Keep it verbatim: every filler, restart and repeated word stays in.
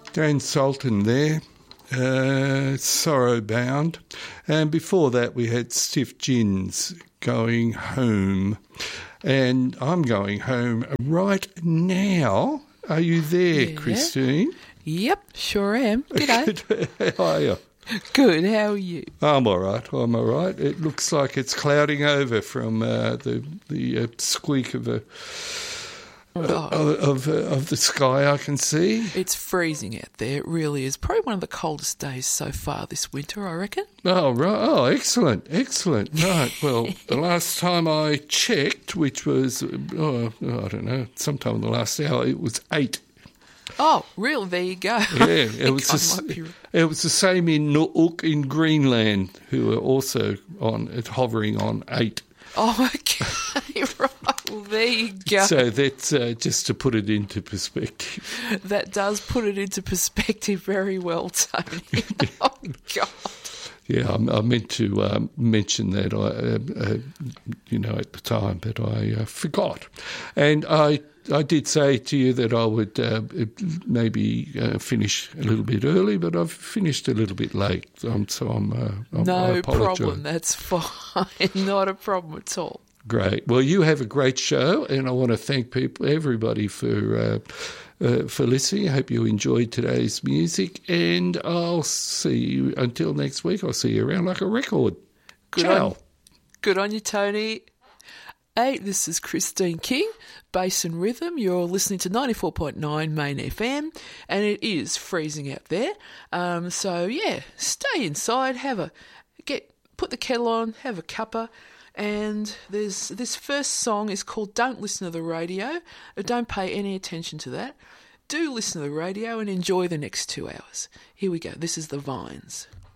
Dan Sultan there, uh, Sorrow Bound. And before that we had Stiff Gins, Going Home. And I'm going home right now. Are you there, Yeah. Christine? Yep, sure am. G'day. How are you? Good, how are you? I'm all right, I'm all right. It looks like it's clouding over from uh, the the uh, squeak of a Oh. of, of, of the sky I can see. It's freezing out there, it really is. Probably one of the coldest days so far this winter, I reckon. Oh, right. Oh, excellent, excellent. Right, well, the last time I checked, which was, oh, I don't know, sometime in the last hour, it was eight. Oh, really? There you go. Yeah, it was, I the, might be- it was the same in Nuuk in Greenland, who are also on hovering on eight. Oh, okay, right. Well, there you go. So that's uh, just to put it into perspective. That does put it into perspective very well, Tony. Oh, God. Yeah, I, I meant to um, mention that, I, uh, uh, you know, at the time, but I uh, forgot. And I I did say to you that I would uh, maybe uh, finish a little bit early, but I've finished a little bit late, um, so I'm, uh, I'm I No apologise. problem, that's fine. Not a problem at all. Great. Well, you have a great show, and I want to thank people, everybody, for uh, uh, for listening. I hope you enjoyed today's music, and I'll see you until next week. I'll see you around like a record. Good Ciao. on, good on you, Tony. Hey, this is Christine King, Bass and Rhythm. You're listening to ninety-four point nine Main F M, and it is freezing out there. Um, so yeah, stay inside, have a get, put the kettle on, have a cuppa. And there's this first song is called Don't Listen to the Radio. Don't pay any attention to that. Do listen to the radio and enjoy the next two hours. Here we go. This is The Vines.